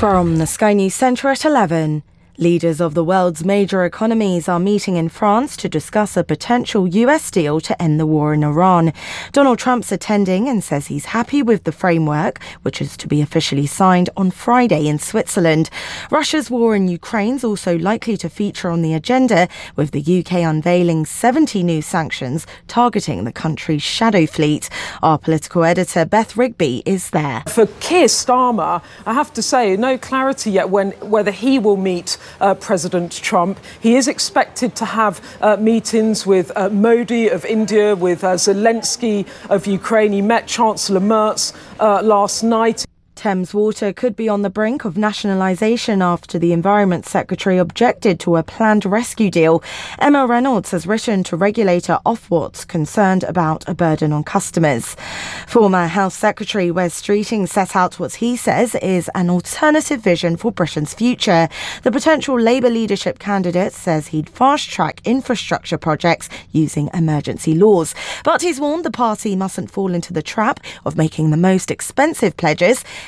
From the Sky News Centre at 11. Leaders of the world's major economies are meeting in France to discuss a potential US deal to end the war in Iran. Donald Trump's attending and says he's happy with the framework, which is to be officially signed on Friday in Switzerland. Russia's war in Ukraine is also likely to feature on the agenda, with the UK unveiling 70 new sanctions targeting the country's shadow fleet. Our political editor Beth Rigby is there. For Keir Starmer, I have to say, no clarity yet whether he will meet President Trump. He is expected to have meetings with Modi of India, with Zelensky of Ukraine. He met Chancellor Merz last night. Thames Water could be on the brink of nationalisation after the Environment Secretary objected to a planned rescue deal. Emma Reynolds has written to regulator Ofwat's concerned about a burden on customers. Former Health Secretary Wes Streeting set out what he says is an alternative vision for Britain's future. The potential Labour leadership candidate says he'd fast-track infrastructure projects using emergency laws. But he's warned the party mustn't fall into the trap of making the most expensive pledges.